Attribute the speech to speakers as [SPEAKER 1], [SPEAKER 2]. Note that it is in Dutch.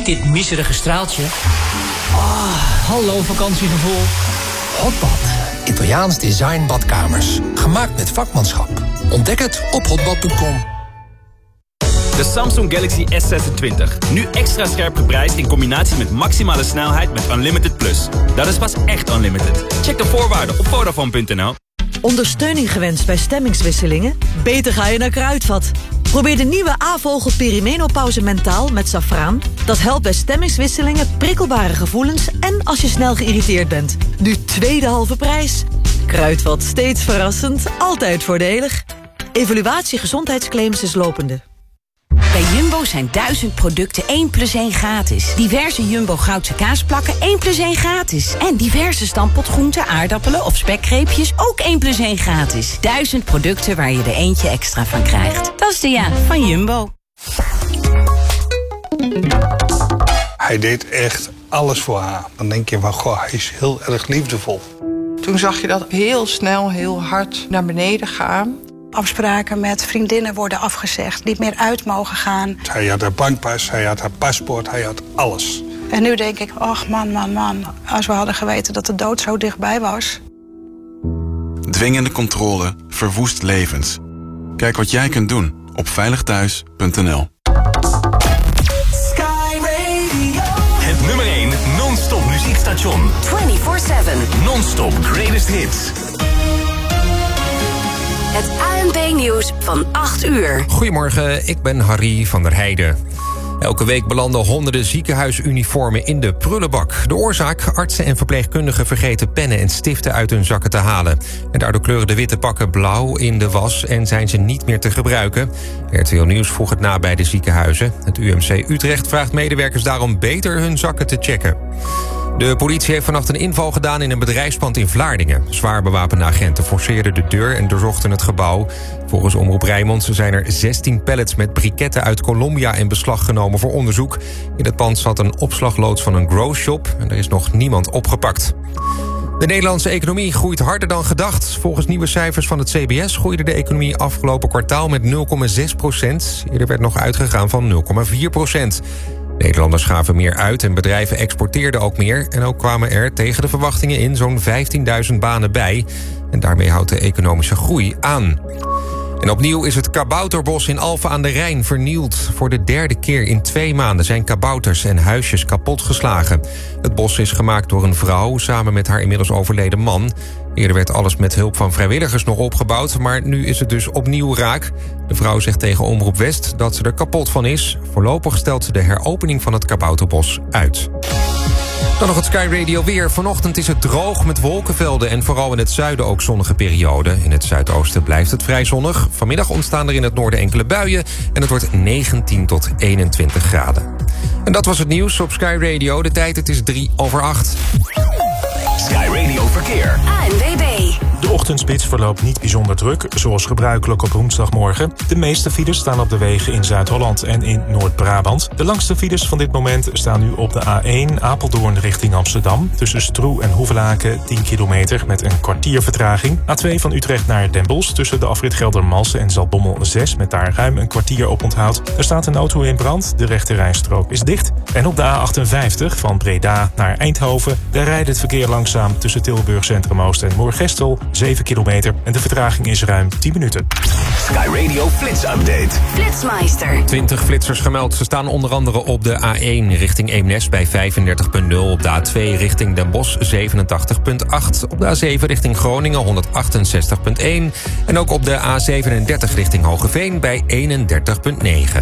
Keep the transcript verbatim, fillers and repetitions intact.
[SPEAKER 1] Niet dit miserige straaltje. Oh, hallo vakantiegevoel.
[SPEAKER 2] Hotbad. Italiaans design badkamers. Gemaakt met vakmanschap. Ontdek het op hotbad punt com.
[SPEAKER 3] De Samsung Galaxy S zesentwintig. Nu extra scherp geprijsd in combinatie met maximale snelheid met Unlimited Plus. Dat is pas echt unlimited. Check de voorwaarden op Vodafone punt n l.
[SPEAKER 4] Ondersteuning gewenst bij stemmingswisselingen? Beter ga je naar Kruidvat. Probeer de nieuwe A-vogel perimenopauze mentaal met safraan. Dat helpt bij stemmingswisselingen, prikkelbare gevoelens en als je snel geïrriteerd bent. Nu tweede halve prijs. Kruidvat, steeds verrassend, altijd voordelig. Evaluatie gezondheidsclaims is lopende.
[SPEAKER 5] Bij Jumbo zijn duizend producten één plus één gratis. Diverse Jumbo Goudse kaasplakken één plus één gratis. En diverse stampotgroenten, aardappelen of spekgreepjes ook één plus één gratis. Duizend producten waar je er eentje extra van krijgt. Dat is de ja van Jumbo.
[SPEAKER 6] Hij deed echt alles voor haar. Dan denk je van, goh, hij is heel erg liefdevol.
[SPEAKER 7] Toen zag je dat heel snel, heel hard naar beneden gaan.
[SPEAKER 8] Afspraken met vriendinnen worden afgezegd, niet meer uit mogen gaan.
[SPEAKER 6] Hij had haar bankpas, hij had haar paspoort, hij had alles.
[SPEAKER 8] En nu denk ik, ach man, man, man, als we hadden geweten dat de dood zo dichtbij was.
[SPEAKER 9] Dwingende controle verwoest levens. Kijk wat jij kunt doen op veilig thuis punt n l.
[SPEAKER 10] Sky Radio. Het nummer één non-stop muziekstation.
[SPEAKER 5] vierentwintig zeven.
[SPEAKER 10] Non-stop greatest hits.
[SPEAKER 5] Het A N P-nieuws van acht uur.
[SPEAKER 11] Goedemorgen, ik ben Harry van der Heijden. Elke week belanden honderden ziekenhuisuniformen in de prullenbak. De oorzaak? Artsen en verpleegkundigen vergeten pennen en stiften uit hun zakken te halen. En daardoor kleuren de witte pakken blauw in de was en zijn ze niet meer te gebruiken. R T L Nieuws vroeg het na bij de ziekenhuizen. Het U M C Utrecht vraagt medewerkers daarom beter hun zakken te checken. De politie heeft vannacht een inval gedaan in een bedrijfspand in Vlaardingen. Zwaar bewapende agenten forceerden de deur en doorzochten het gebouw. Volgens Omroep Rijnmond zijn er zestien pallets met briketten uit Colombia in beslag genomen voor onderzoek. In het pand zat een opslagloods van een growshop en er is nog niemand opgepakt. De Nederlandse economie groeit harder dan gedacht. Volgens nieuwe cijfers van het C B S groeide de economie afgelopen kwartaal met nul komma zes procent. Eerder werd nog uitgegaan van nul komma vier procent. Nederlanders gaven meer uit en bedrijven exporteerden ook meer. En ook kwamen er tegen de verwachtingen in zo'n vijftienduizend banen bij. En daarmee houdt de economische groei aan. En opnieuw is het kabouterbos in Alphen aan de Rijn vernield. Voor de derde keer in twee maanden zijn kabouters en huisjes kapotgeslagen. Het bos is gemaakt door een vrouw samen met haar inmiddels overleden man. Eerder werd alles met hulp van vrijwilligers nog opgebouwd, maar nu is het dus opnieuw raak. De vrouw zegt tegen Omroep West dat ze er kapot van is. Voorlopig stelt ze de heropening van het kabouterbos uit. Dan nog het Sky Radio weer. Vanochtend is het droog met wolkenvelden en vooral in het zuiden ook zonnige perioden. In het zuidoosten blijft het vrij zonnig. Vanmiddag ontstaan er in het noorden enkele buien en het wordt negentien tot eenentwintig graden. En dat was het nieuws op Sky Radio. De tijd, het is drie over acht.
[SPEAKER 10] Sky Radio Verkeer.
[SPEAKER 5] A N W B.
[SPEAKER 12] De ochtendspits verloopt niet bijzonder druk, zoals gebruikelijk op woensdagmorgen. De meeste files staan op de wegen in Zuid-Holland en in Noord-Brabant. De langste files van dit moment staan nu op de A één Apeldoorn richting Amsterdam. Tussen Stroe en Hoevelaken tien kilometer met een kwartier vertraging. A twee van Utrecht naar Den Bosch tussen de afrit Geldermalsen en Zaltbommel zes met daar ruim een kwartier op onthoud. Er staat een auto in brand, de rechte rijstrook is dicht. En op de A achtenvijftig van Breda naar Eindhoven, daar rijdt het verkeer langzaam tussen Tilburg Centrum Oost en Moergestel, zeven kilometer en de vertraging is ruim tien minuten.
[SPEAKER 10] Sky Radio Flits Update.
[SPEAKER 5] Flitsmeister.
[SPEAKER 11] twintig flitsers gemeld. Ze staan onder andere op de A één richting Eemnes bij vijfendertig komma nul. Op de A twee richting Den Bosch zevenentachtig komma acht. Op de A zeven richting Groningen honderdachtenzestig komma één. En ook op de A zevenendertig richting Hogeveen bij eenendertig komma negen.